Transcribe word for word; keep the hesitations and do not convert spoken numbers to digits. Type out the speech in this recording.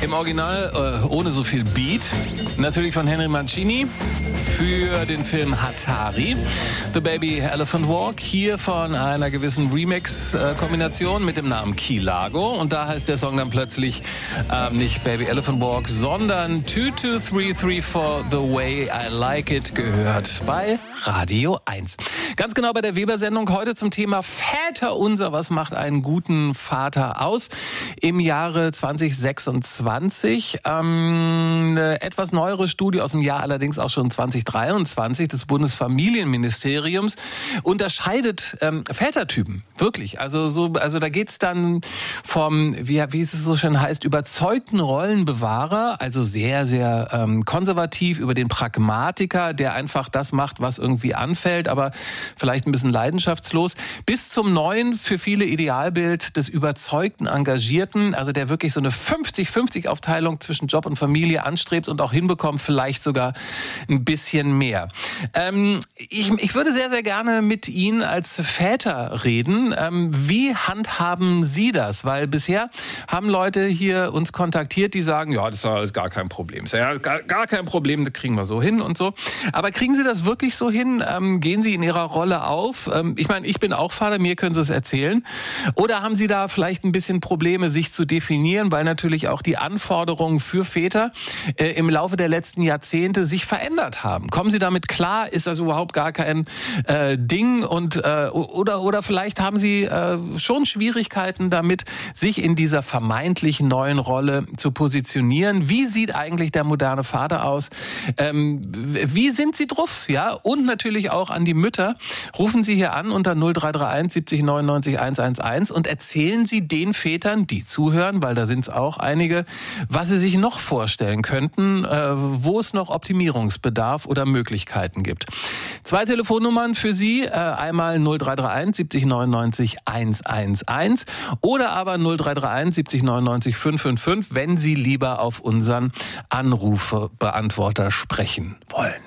Im Original äh, ohne so viel Beat. Natürlich von Henry Mancini für den Film Hatari. The Baby Elephant Walk. Hier von einer gewissen Remix-Kombination mit dem Namen Key Largo. Und da heißt der Song dann plötzlich ähm, nicht Baby Elephant Walk, sondern two two three three four The Way I Like It, gehört bei Radio eins. Ganz genau bei der Weber-Sendung heute zum Thema Väterunser. Was macht einen guten Vater aus? Im Jahre zwanzig sechsundzwanzig. Ähm, eine etwas neuere Studie aus dem Jahr allerdings auch schon zwanzig dreiundzwanzig des Bundesfamilienministeriums unterscheidet ähm, Vätertypen. Wirklich. Also so, also da geht's dann vom, wie, wie es so schön heißt, überzeugten Rollenbewahrer, also sehr, sehr ähm, konservativ, über den Pragmatiker, der einfach das macht, was irgendwie anfällt, aber vielleicht ein bisschen leidenschaftslos, bis zum neuen, für viele Idealbild des überzeugten Engagierten, also der wirklich so eine fünfzig fünfzig Aufteilung zwischen Job und Familie anstrebt und auch hinbekommt, vielleicht sogar ein bisschen mehr. Ähm, ich, ich würde sehr, sehr gerne mit Ihnen als Väter reden. Ähm, wie handhaben Sie das? Weil bisher haben Leute hier uns kontaktiert, die sagen, ja, das ist gar kein Problem. Das ist ja gar, gar kein Problem, das kriegen wir so hin und so. Aber kriegen Sie das wirklich so hin? Ähm, gehen Sie in Ihrer Rolle auf? Ähm, ich meine, ich bin auch Vater, mir können Sie es erzählen. Oder haben Sie da vielleicht ein bisschen Probleme, sich zu definieren, weil natürlich auch die Anforderungen für Väter äh, im Laufe der letzten Jahrzehnte sich verändert haben? Kommen Sie damit klar? Ist das überhaupt gar kein äh, Ding? Und äh, oder oder vielleicht haben Sie äh, schon Schwierigkeiten damit, sich in dieser vermeintlich neuen Rolle zu positionieren. Wie sieht eigentlich der moderne Vater aus? Ähm, wie sind Sie drauf? Ja, und natürlich auch an die Mütter. Rufen Sie hier an unter null drei drei eins siebzig neunundneunzig hundertelf und erzählen Sie den Vätern, die zuhören, weil da sind es auch einige, was sie sich noch vorstellen könnten, äh, wo es noch Optimierungsbedarf oder Möglichkeiten gibt. Zwei Telefonnummern für Sie, äh, einmal null drei drei eins siebzig neunundneunzig hundertelf oder aber null drei drei eins siebzig neunundneunzig fünf fünf fünf, wenn Sie lieber auf unseren Anrufbeantworter sprechen wollen.